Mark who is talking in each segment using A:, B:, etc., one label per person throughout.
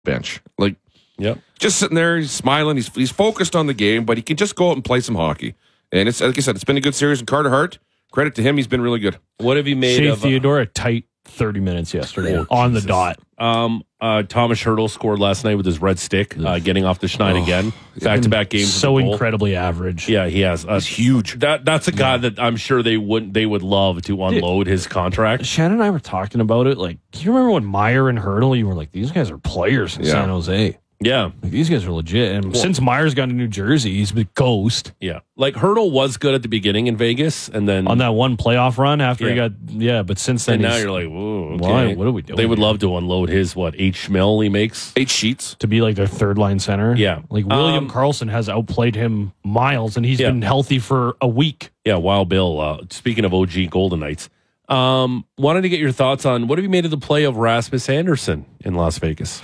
A: bench. Like,
B: Yep.
A: just sitting there, he's smiling, he's focused on the game, but he can just go out and play some hockey. And it's like I said, it's been a good series. And Carter Hart, credit to him, he's been really good.
B: What have you made
C: Shea
B: of
C: Theodore a tight 30 minutes yesterday on the dot.
B: Thomas Hertl scored last night with his red stick, getting off the schneid again. Back-to-back games.
C: So
B: with the goal.
C: incredibly average.
B: Yeah, he has.
A: He's huge.
B: That's a guy that I'm sure they would love to unload his contract.
C: Shannon and I were talking about it. Like, do you remember when Meyer and Hurdle, you were like, these guys are players in San Jose.
B: Yeah.
C: Like, these guys are legit. And since Meyer's gone to New Jersey, he's been ghost.
B: Yeah. Like, Hurdle was good at the beginning in Vegas, and then
C: On that one playoff run after he got, but since then
B: and now
C: he's
B: you're like, whoa, okay.
C: Why? What are we doing?
B: They would love to unload his, 8 schmil he makes?
A: 8 sheets.
C: to be like their third line center.
B: Yeah.
C: Like William Karlsson has outplayed him miles, and he's been healthy for a week.
B: Yeah, Wild Bill. Speaking of OG Golden Knights, wanted to get your thoughts on what have you made of the play of Rasmus Andersson in Las Vegas?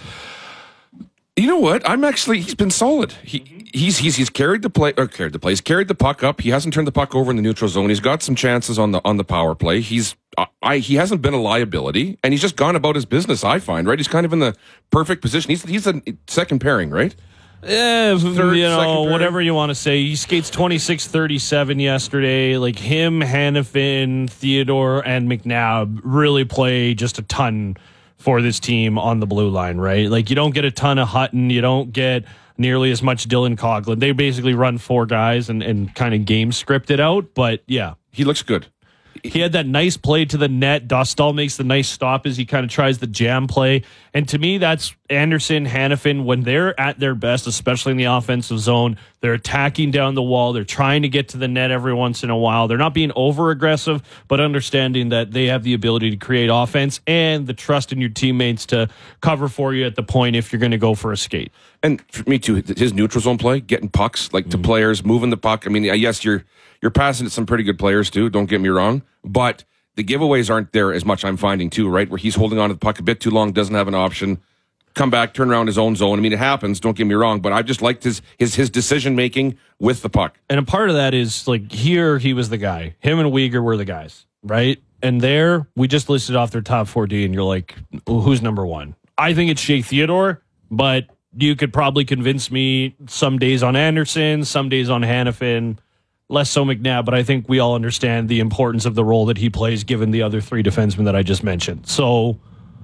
A: You know what? He's been solid. He's carried the play, He's carried the puck up. He hasn't turned the puck over in the neutral zone. He's got some chances on the power play. He hasn't been a liability, and he's just gone about his business. I find, right? He's kind of in the perfect position. He's a second pairing, right?
C: Yeah,
A: Third, second
C: whatever you want to say. He skates 26-37 yesterday. Like him, Hanifin, Theodore, and McNabb really play just a ton for this team on the blue line, right? Like you don't get a ton of Hutton. You don't get nearly as much Dylan Coughlin. They basically run 4 guys and kind of game script it out. But yeah,
A: He looks good.
C: he had that nice play to the net. Dostal makes the nice stop as he kind of tries the jam play. And to me, that's Anderson, Hanifin, when they're at their best, especially in the offensive zone, they're attacking down the wall. They're trying to get to the net every once in a while. They're not being over aggressive, but understanding that they have the ability to create offense and the trust in your teammates to cover for you at the point if you're going to go for a skate.
A: And for me too, his neutral zone play, getting pucks to players, moving the puck. I mean, yes, you're passing to some pretty good players too. Don't get me wrong, but the giveaways aren't there as much. I'm finding too, right? Where he's holding on to the puck a bit too long, doesn't have an option, come back, turn around his own zone. I mean, it happens. Don't get me wrong, but I just liked his decision making with the puck.
C: And a part of that is like here he was the guy. Him and Uyghur were the guys, right? And there we just listed off their top 4D, and you're like, well, who's number 1? I think it's Shea Theodore, but you could probably convince me some days on Anderson, some days on Hanifin, less so McNabb, but I think we all understand the importance of the role that he plays given the other 3 defensemen that I just mentioned. So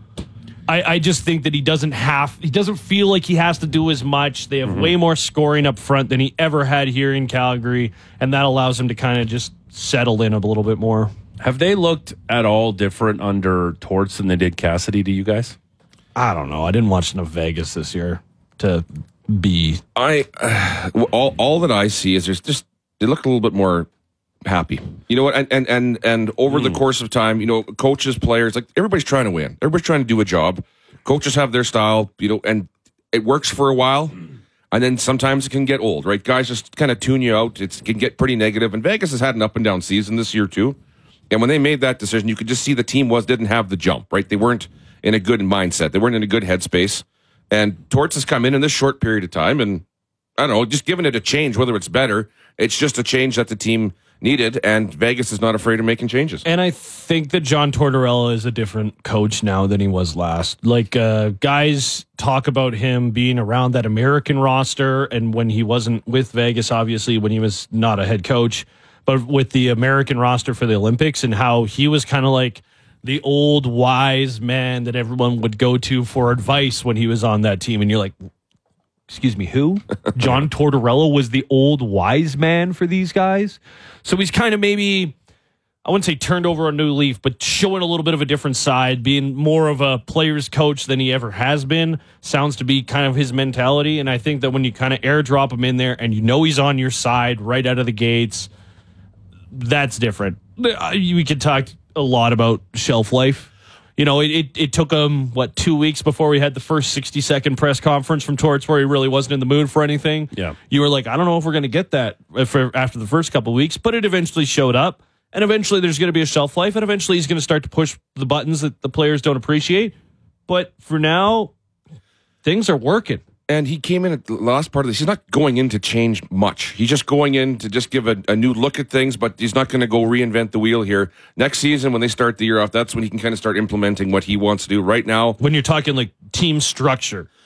C: I just think that he doesn't feel like he has to do as much. They have way more scoring up front than he ever had here in Calgary, and that allows him to kind of just settle in a little bit more.
B: Have they looked at all different under Torts than they did Cassidy to you guys?
C: I don't know. I didn't watch enough Vegas this year to be.
A: All that I see is they look a little bit more happy. You know what? And over the course of time, coaches, players, like everybody's trying to win. Everybody's trying to do a job. Coaches have their style, and it works for a while. And then sometimes it can get old, right? Guys just kind of tune you out. It can get pretty negative. And Vegas has had an up and down season this year too. And when they made that decision, you could just see the team didn't have the jump, right? They weren't in a good mindset. They weren't in a good headspace. And Torts has come in this short period of time, and I don't know, just giving it a change, whether it's better, it's just a change that the team needed, and Vegas is not afraid of making changes.
C: And I think that John Tortorella is a different coach now than he was last. Like, guys talk about him being around that American roster, and when he wasn't with Vegas, obviously, when he was not a head coach, but with the American roster for the Olympics, and how he was kind of like the old wise man that everyone would go to for advice when he was on that team. And you're like, excuse me, who? John Tortorella was the old wise man for these guys? So he's kind of maybe, I wouldn't say turned over a new leaf, but showing a little bit of a different side, being more of a player's coach than he ever has been. Sounds to be kind of his mentality. And I think that when you kind of airdrop him in there and he's on your side right out of the gates, that's different. We could talk a lot about shelf life. It took him, 2 weeks before we had the first 60-second press conference from Torts where he really wasn't in the mood for anything.
B: Yeah.
C: You were like, I don't know if we're going to get that after the first couple of weeks, but it eventually showed up, and eventually there's going to be a shelf life, and eventually he's going to start to push the buttons that the players don't appreciate. But for now, things are working.
A: And he came in at the last part of this. He's not going in to change much. He's just going in to just give a new look at things, but he's not going to go reinvent the wheel here. Next season, when they start the year off, that's when he can kind of start implementing what he wants to do. Right now,
C: when you're talking like team structure,